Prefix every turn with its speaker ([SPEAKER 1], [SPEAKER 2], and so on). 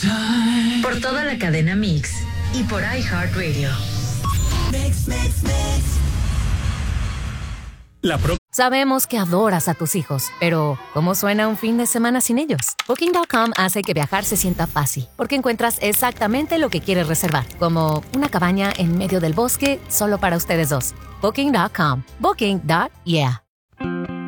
[SPEAKER 1] Por toda la cadena Mix y por iHeartRadio.
[SPEAKER 2] Sabemos que adoras a tus hijos, pero ¿cómo suena un fin de semana sin ellos? Booking.com hace que viajar se sienta fácil, porque encuentras exactamente lo que quieres reservar, como una cabaña en medio del bosque solo para ustedes dos. Booking.com. Booking.yeah.